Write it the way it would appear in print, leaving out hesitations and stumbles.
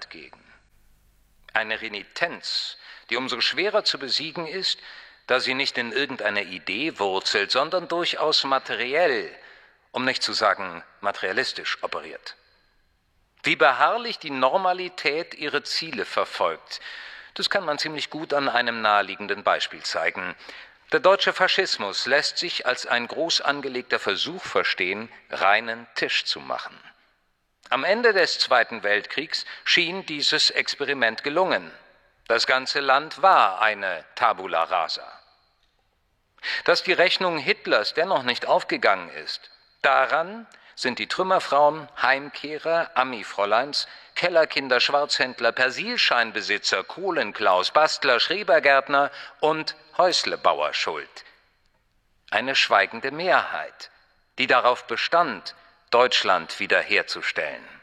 entgegen. Eine Renitenz, die umso schwerer zu besiegen ist, da sie nicht in irgendeiner Idee wurzelt, sondern durchaus materiell, um nicht zu sagen materialistisch operiert. Wie beharrlich die Normalität ihre Ziele verfolgt, das kann man ziemlich gut an einem naheliegenden Beispiel zeigen. Der deutsche Faschismus lässt sich als ein groß angelegter Versuch verstehen, reinen Tisch zu machen. Am Ende des Zweiten Weltkriegs schien dieses Experiment gelungen. Das ganze Land war eine Tabula rasa. Dass die Rechnung Hitlers dennoch nicht aufgegangen ist, daran sind die Trümmerfrauen, Heimkehrer, Ami-Fräuleins, Kellerkinder, Schwarzhändler, Persilscheinbesitzer, Kohlenklaus, Bastler, Schrebergärtner und Häuslebauer schuld. Eine schweigende Mehrheit, die darauf bestand, Deutschland wiederherzustellen.